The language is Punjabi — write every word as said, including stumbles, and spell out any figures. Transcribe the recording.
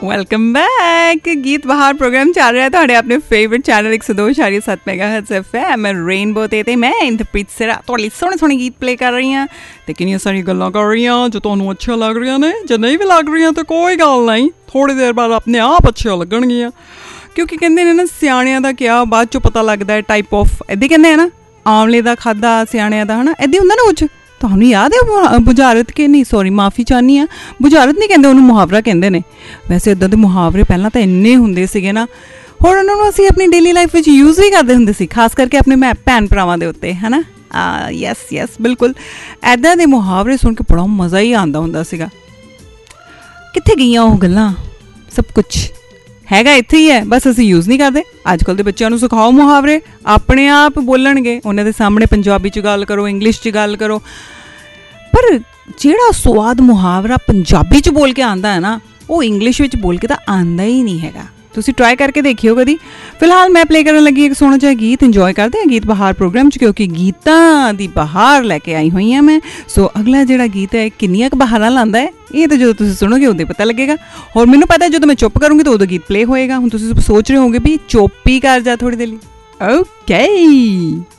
Welcome back. ਗੀਤ ਬਹਾਰ ਪ੍ਰੋਗਰਾਮ ਚੱਲ ਰਿਹਾ ਤੁਹਾਡੇ ਆਪਣੇ ਫੇਵਰਟ ਚੈਨਲ ਇੱਕ ਸੌ ਦੋ ਦਸ਼ਮਲਵ ਸੱਤ ਮੈਗਾਹਰਟਜ਼ ਐਫ ਐਮ ਰੇਨਬੋ 'ਤੇ ਅਤੇ ਮੈਂ ਇੰਦਰਪ੍ਰੀਤ ਸਿਰਾ ਤੁਹਾਡੇ ਸੋਹਣੇ ਸੋਹਣੇ ਗੀਤ ਪਲੇ ਕਰ ਰਹੀ ਹਾਂ ਅਤੇ ਕਿੰਨੀਆਂ ਸਾਰੀਆਂ ਗੱਲਾਂ ਕਰ ਰਹੀ ਹਾਂ ਜੋ ਤੁਹਾਨੂੰ ਅੱਛੀਆਂ ਲੱਗ ਰਹੀਆਂ ਨੇ। ਜੇ ਨਹੀਂ ਵੀ ਲੱਗ ਰਹੀਆਂ ਤਾਂ ਕੋਈ ਗੱਲ ਨਹੀਂ, ਥੋੜ੍ਹੀ ਦੇਰ ਬਾਅਦ ਆਪਣੇ ਆਪ ਅੱਛੀਆਂ ਲੱਗਣਗੀਆਂ, ਕਿਉਂਕਿ ਕਹਿੰਦੇ ਨੇ ਨਾ ਸਿਆਣਿਆਂ ਦਾ ਕਿਹਾ ਬਾਅਦ 'ਚੋਂ ਪਤਾ ਲੱਗਦਾ ਹੈ। ਟਾਈਪ ਆਫ ਇੱਦਾਂ ਕਹਿੰਦੇ ਆ ਨਾ, ਆਮਲੇ ਦਾ ਖਾਧਾ ਸਿਆਣਿਆਂ ਦਾ, ਹੈ ਨਾ, ਇੱਦਾਂ ਹੁੰਦਾ ਨਾ ਕੁਛ। ਤੁਹਾਨੂੰ ਯਾਦ ਹੈ ਬੁਝਾਰਤ ਕਿ ਨਹੀਂ, ਸੌਰੀ ਮਾਫੀ ਚਾਹੁੰਦੀ ਹਾਂ, ਬੁਝਾਰਤ ਨਹੀਂ ਕਹਿੰਦੇ ਉਹਨੂੰ, ਮੁਹਾਵਰਾ ਕਹਿੰਦੇ ਨੇ। ਵੈਸੇ ਇੱਦਾਂ ਦੇ ਮੁਹਾਵਰੇ ਪਹਿਲਾਂ ਤਾਂ ਇੰਨੇ ਹੁੰਦੇ ਸੀਗੇ ਨਾ, ਹੁਣ ਉਹਨਾਂ ਨੂੰ ਅਸੀਂ ਆਪਣੀ ਡੇਲੀ ਲਾਈਫ ਵਿੱਚ ਯੂਜ਼ ਵੀ ਕਰਦੇ ਹੁੰਦੇ ਸੀ, ਖਾਸ ਕਰਕੇ ਆਪਣੇ ਮੈਂ ਭੈਣ ਭਰਾਵਾਂ ਦੇ ਉੱਤੇ, ਹੈ ਨਾ। ਯੈਸ ਯੈਸ ਬਿਲਕੁਲ, ਇੱਦਾਂ ਦੇ ਮੁਹਾਵਰੇ ਸੁਣ ਕੇ ਬੜਾ ਮਜ਼ਾ ਹੀ ਆਉਂਦਾ ਹੁੰਦਾ ਸੀਗਾ। ਕਿੱਥੇ ਗਈਆਂ ਉਹ ਗੱਲਾਂ? ਸਭ ਕੁਛ ਹੈਗਾ ਇੱਥੇ ਹੀ ਹੈ, ਬਸ ਅਸੀਂ ਯੂਜ਼ ਨਹੀਂ ਕਰਦੇ। ਅੱਜ ਕੱਲ੍ਹ ਦੇ ਬੱਚਿਆਂ ਨੂੰ ਸਿਖਾਓ ਮੁਹਾਵਰੇ, ਆਪਣੇ ਆਪ ਬੋਲਣਗੇ। ਉਹਨਾਂ ਦੇ ਸਾਹਮਣੇ ਪੰਜਾਬੀ 'ਚ ਗੱਲ ਕਰੋ, ਇੰਗਲਿਸ਼ 'ਚ ਗੱਲ ਕਰੋ, ਪਰ ਜਿਹੜਾ ਸਵਾਦ ਮੁਹਾਵਰਾ ਪੰਜਾਬੀ 'ਚ ਬੋਲ ਕੇ ਆਉਂਦਾ ਹੈ ਨਾ, ਉਹ ਇੰਗਲਿਸ਼ ਵਿੱਚ ਬੋਲ ਕੇ ਤਾਂ ਆਉਂਦਾ ਹੀ ਨਹੀਂ ਹੈਗਾ। ਤੁਸੀਂ ਟਰਾਈ ਕਰਕੇ ਦੇਖਿਓ ਕਦੀ। ਫਿਲਹਾਲ ਮੈਂ ਪਲੇ ਕਰਨ ਲੱਗੀ ਇੱਕ ਸੋਹਣਾ ਜਿਹਾ ਗੀਤ। ਇੰਜੋਏ ਕਰਦੇ ਹਾਂ ਗੀਤ ਬਹਾਰ ਪ੍ਰੋਗਰਾਮ 'ਚ, ਕਿਉਂਕਿ ਗੀਤਾਂ ਦੀ ਬਹਾਰ ਲੈ ਕੇ ਆਈ ਹੋਈ ਹਾਂ ਮੈਂ। ਸੋ ਅਗਲਾ ਜਿਹੜਾ ਗੀਤ ਹੈ ਕਿੰਨੀਆਂ ਕੁ ਬਹਾਰਾਂ ਲਾਉਂਦਾ ਹੈ, ਇਹ ਤਾਂ ਜਦੋਂ ਤੁਸੀਂ ਸੁਣੋਗੇ ਉਦੋਂ ਪਤਾ ਲੱਗੇਗਾ। ਹੋਰ ਮੈਨੂੰ ਪਤਾ ਜਦੋਂ ਮੈਂ ਚੁੱਪ ਕਰੂੰਗੀ ਤਾਂ ਉਦੋਂ ਗੀਤ ਪਲੇ ਹੋਏਗਾ। ਹੁਣ ਤੁਸੀਂ ਸੋਚ ਰਹੇ ਹੋਗੇ ਵੀ ਚੁੱਪ ਹੀ ਕਰ ਜਾ ਥੋੜ੍ਹੀ ਦੇਰ ਲਈ। ਓਕੇ।